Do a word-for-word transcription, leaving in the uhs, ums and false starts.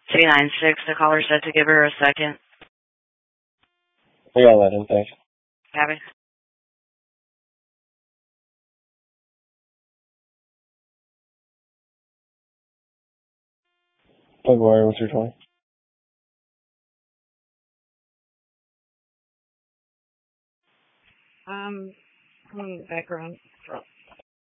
two nine six, the caller said to give her a second. Yeah, I'll let him, thanks. Happy? Plug wire, what's your twenty? Um, background.